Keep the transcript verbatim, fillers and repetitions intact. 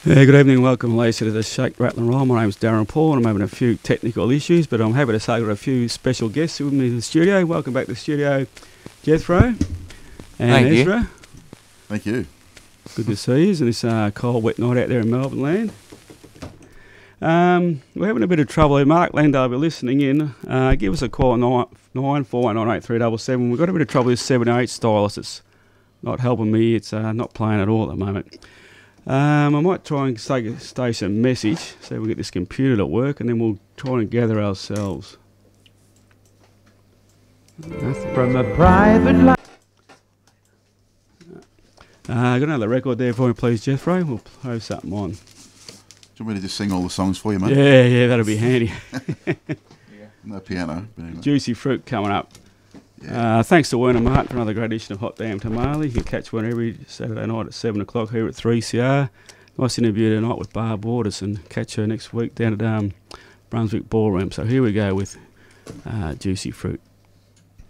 Yeah, good evening, welcome Lacey to the Shake, Rattle and Roll. My name's Darren Paul and I'm having a few technical issues, but I'm happy to say I've got a few special guests with me in the studio. Welcome back to the studio, Jethro and Thank Ezra. You. Thank you. Good to see you on this uh, cold, wet night out there in Melbourne land. Um, we're having a bit of trouble here. Mark Landale will be listening in. Uh, give us a call at nine four one nine eight three seven seven. We've got a bit of trouble with seven eight stylus. It's not helping me. It's uh, not playing at all at the moment. Um, I might try and stay, stay some message so we get this computer to work, and then we'll try and gather ourselves. Nothing. From a private life. Uh, I got another record there for me, please, Jethro. We'll throw something on. Do you want me to just sing all the songs for you, mate? Yeah, yeah, that'll be handy. No piano. But anyway. Juicy Fruit coming up. Yeah. Uh, thanks to Werner Martin for another great edition of Hot Damn Tamale. You can catch one every Saturday night at seven o'clock here at three C R. Nice interview tonight with Barb Waters, and catch her next week down at um, Brunswick Ballroom. So here we go with uh, Juicy Fruit.